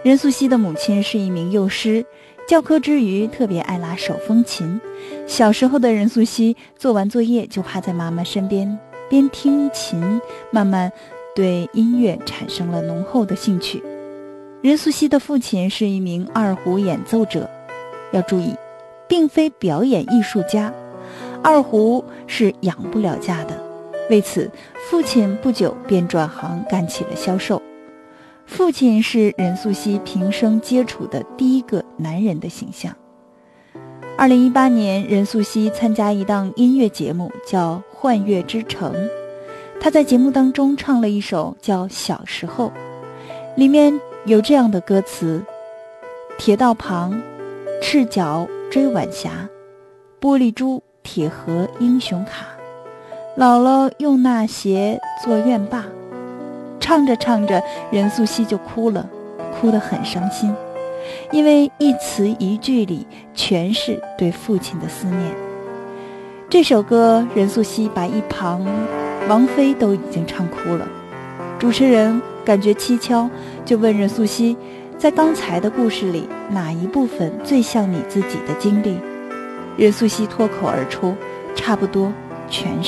任素汐的母亲是一名幼师，教课之余特别爱拉手风琴。小时候的任素汐做完作业就趴在妈妈身边，边听琴，慢慢对音乐产生了浓厚的兴趣。任素汐的父亲是一名二胡演奏者，要注意，并非表演艺术家，二胡是养不了家的。为此，父亲不久便转行干起了销售。父亲是任素汐平生接触的第一个男人的形象。2018年，任素汐参加一档音乐节目，叫《幻乐之城》。她在节目当中唱了一首叫《小时候》，里面有这样的歌词：铁道旁，赤脚追晚霞，玻璃珠，铁盒，英雄卡，姥姥用那鞋做院坝。唱着唱着，任素汐就哭了，哭得很伤心，因为一词一句里全是对父亲的思念。这首歌，任素汐把一旁王菲都已经唱哭了。主持人感觉蹊跷，就问任素汐，在刚才的故事里，哪一部分最像你自己的经历？任素汐脱口而出，差不多全是。